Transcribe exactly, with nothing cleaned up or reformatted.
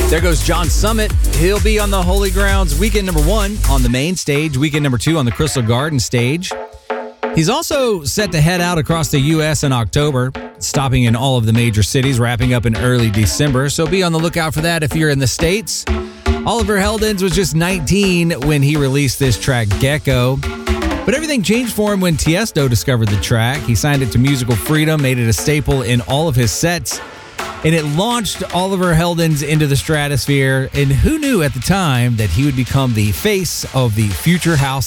There goes John Summit. He'll be on the Holy Grounds weekend number one on the main stage, weekend number two on the Crystal Garden stage. He's also set to head out across the U S in October, stopping in all of the major cities, wrapping up in early December. So be on the lookout for that if you're in the States. Oliver Heldens was just nineteen when he released this track, Gecko. But everything changed for him when Tiesto discovered the track. He signed it to Musical Freedom, made it a staple in all of his sets. And it launched Oliver Heldens into the stratosphere. And who knew at the time that he would become the face of the Future House